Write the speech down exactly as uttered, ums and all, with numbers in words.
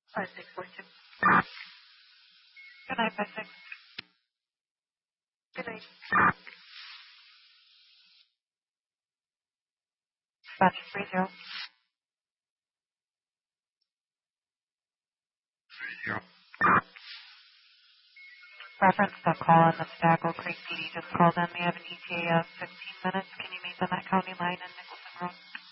five six four two. Good night, five six. Good night. Batch three zero. Zero. Reference the call in the Stackle Creek P D just called in. They have an E T A of fifteen minutes. Can you meet them at County Line in Nicholson Road?